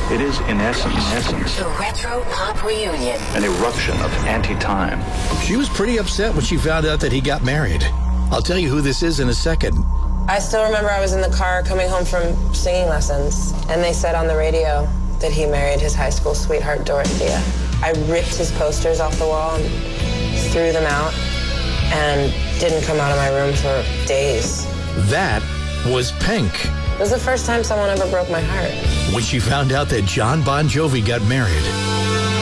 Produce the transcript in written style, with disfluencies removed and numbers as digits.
It is, in essence, the Retro Pop Reunion. an eruption of anti-time. She was pretty upset when she found out that he got married. I'll tell you who this is in a second. I still remember I was in the car coming home from singing lessons, and they said on the radio that he married his high school sweetheart, Dorothea. I ripped his posters off the wall and threw them out and didn't come out of my room for days. That was Pink. It was the first time someone ever broke my heart. When she found out that John Bon Jovi got married.